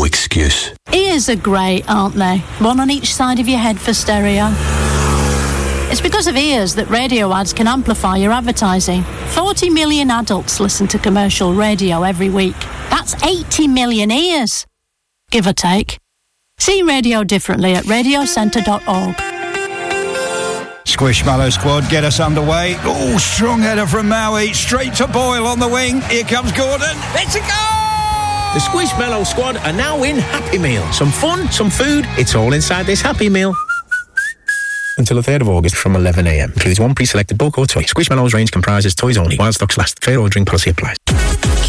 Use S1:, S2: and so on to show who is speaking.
S1: excuse.
S2: Ears are great, aren't they? One on each side of your head for stereo. It's because of ears that radio ads can amplify your advertising. 40 million adults listen to commercial radio every week. That's 80 million ears, give or take. See radio differently at radiocentre.org.
S3: Squishmallow squad, get us underway. Oh, strong header from Maui. Straight to Boyle on the wing. Here comes Gordon. It's a goal!
S4: The Squishmallow squad are now in Happy Meal. Some fun, some food. It's all inside this Happy Meal. Until the 3rd of August from 11am. Includes one pre-selected bulk or toy. Squishmallows range comprises toys only. While stocks last. Fair ordering policy applies.